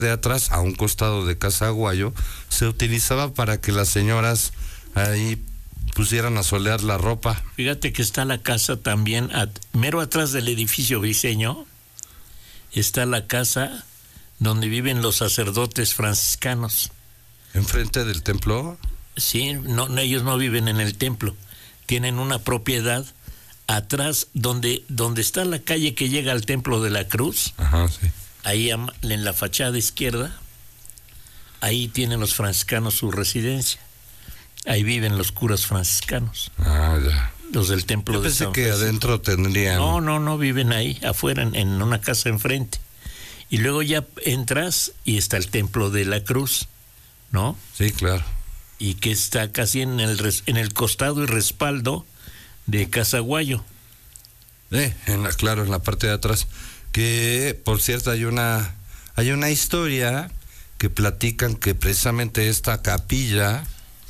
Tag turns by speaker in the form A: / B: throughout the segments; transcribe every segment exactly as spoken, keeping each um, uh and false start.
A: de atrás, a un costado de Casa Aguayo, se utilizaba para que las señoras ahí pusieran a solear la ropa.
B: Fíjate que está la casa también, at, mero atrás del edificio Briceño, está la casa donde viven los sacerdotes franciscanos.
A: ¿Enfrente del templo?
B: Sí, no, no, ellos no viven en el templo, tienen una propiedad atrás donde, donde está la calle que llega al Templo de la Cruz.
A: Ajá, sí.
B: Ahí en la fachada izquierda, ahí tienen los franciscanos su residencia. Ahí viven los curas franciscanos.
A: Ah, ya.
B: Los del templo
A: Yo
B: de
A: pensé
B: San
A: que
B: Francisco.
A: adentro tendrían...
B: No, no, no, viven ahí, afuera, en, en una casa enfrente. Y luego ya entras y está el Templo de la Cruz, ¿no?
A: Sí, claro.
B: Y que está casi en el, res, en el costado y respaldo de Casa Aguayo.
A: Eh, en la, claro, en la parte de atrás. Que, por cierto, hay una hay una historia que platican que precisamente esta capilla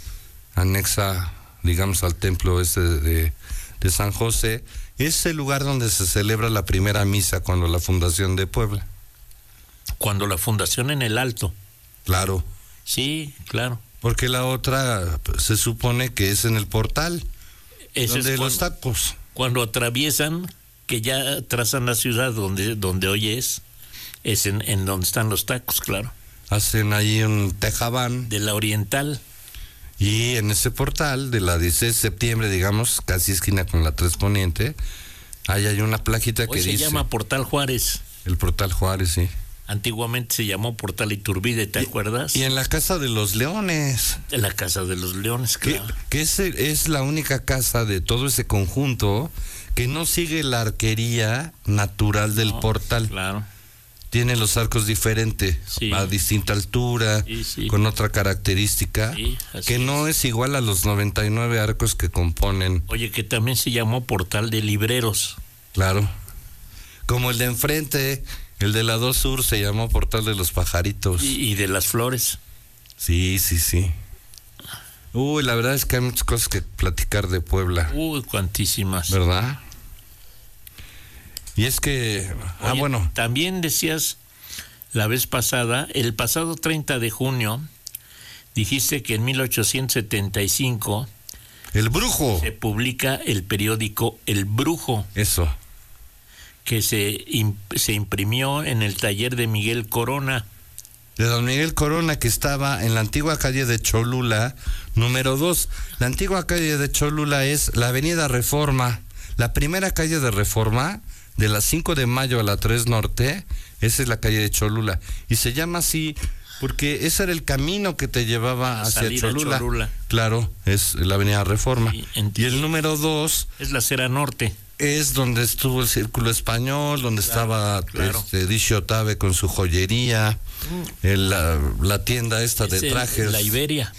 A: anexa, digamos, al templo este de, de, de San José, es el lugar donde se celebra la primera misa cuando la fundación de Puebla.
B: Cuando la fundación en el Alto.
A: Claro.
B: Sí, claro.
A: Porque la otra se supone que es en el portal,
B: Ese
A: donde
B: es
A: los
B: cuando,
A: tacos.
B: Cuando atraviesan, que ya trazan la ciudad donde, donde hoy es, es en, en donde están los tacos, claro.
A: Hacen ahí un tejabán.
B: De la Oriental.
A: Y en ese portal de la dieciséis de septiembre, digamos, casi esquina con la tres Poniente, ahí hay una plaquita
B: Hoy
A: que
B: se
A: dice...
B: llama Portal Juárez.
A: El Portal Juárez, sí.
B: Antiguamente se llamó Portal Iturbide, ¿te
A: y,
B: acuerdas?
A: Y en la Casa de los Leones.
B: En la Casa de los Leones, claro.
A: Que, que es, es la única casa de todo ese conjunto que no sigue la arquería natural del
B: no,
A: portal.
B: Claro.
A: Tiene los arcos diferentes, sí. A distinta altura, sí, sí. Con otra característica, sí, que no es. es igual a los noventa y nueve arcos que componen.
B: Oye, que también se llamó Portal de Libreros.
A: Claro. Como el de enfrente, el de la dos Sur se llamó Portal de los Pajaritos.
B: Y, y de las Flores.
A: Sí, sí, sí. Uy, la verdad es que hay muchas cosas que platicar de Puebla.
B: Uy, cuantísimas.
A: ¿Verdad? Y es que...
B: Oye,
A: ah, bueno.
B: También decías la vez pasada, el pasado treinta de junio, dijiste que en mil ochocientos setenta y cinco...
A: El Brujo.
B: Se publica el periódico El Brujo.
A: Eso.
B: Que se, imp- se imprimió en el taller de Miguel Corona.
A: De don Miguel Corona, que estaba en la antigua calle de Cholula, número dos. La antigua calle de Cholula es la avenida Reforma. La primera calle de Reforma, de la cinco de mayo a la tres Norte, esa es la calle de Cholula. Y se llama así porque ese era el camino que te llevaba hacia Cholula.
B: Cholula.
A: Claro, es la avenida Reforma.
B: Sí, en-
A: y el número dos...
B: Es la acera norte.
A: Es donde estuvo el Círculo Español, donde claro, estaba claro. Este, Dishi Otabe con su joyería, mm. el, la, la tienda esta es de el, trajes.
B: La Iberia.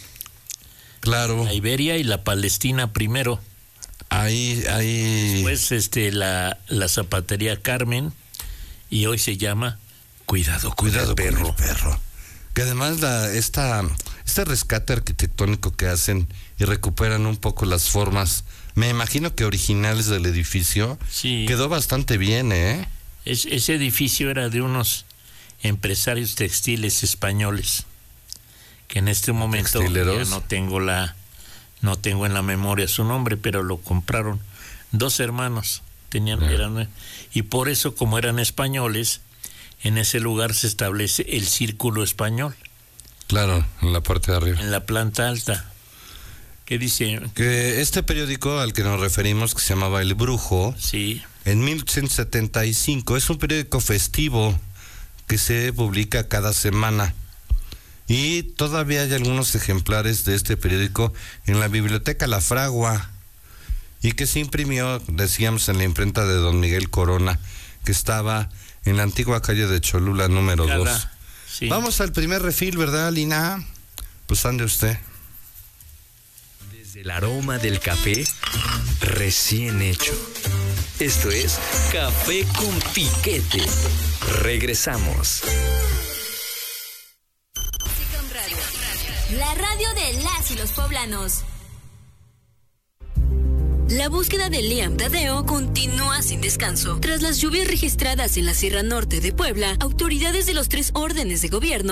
A: Claro.
B: La Iberia y la Palestina primero.
A: Ahí, ahí.
B: Después este, la, la Zapatería Carmen, y hoy se llama Cuidado con
A: Cuidado
B: el perro.
A: Con el perro. Que además la, esta, este rescate arquitectónico que hacen y recuperan un poco las formas, me imagino que originales del edificio,
B: sí.
A: Quedó bastante bien, ¿eh?
B: Es, ese edificio era de unos empresarios textiles españoles, que en este momento ya no tengo la, no tengo en la memoria su nombre, pero lo compraron dos hermanos, tenían, ah. eran, y por eso, como eran españoles, en ese lugar se establece el Círculo Español.
A: Claro, en la parte de arriba.
B: En la planta alta. ¿Qué dice?
A: Que este periódico al que nos referimos, que se llamaba El Brujo,
B: sí.
A: En mil ochocientos setenta y cinco, es un periódico festivo que se publica cada semana. Y todavía hay algunos ejemplares de este periódico en la Biblioteca La Fragua, y que se imprimió, decíamos, en la imprenta de don Miguel Corona, que estaba en la antigua calle de Cholula número dos. Sí. Vamos al primer refil, ¿verdad, Lina? Pues ande usted.
C: Desde el aroma del café recién hecho. Esto es Café con Piquete. Regresamos.
D: La radio de las y los poblanos. La búsqueda de Liam Tadeo continúa sin descanso. Tras las lluvias registradas en la Sierra Norte de Puebla, autoridades de los tres órdenes de gobierno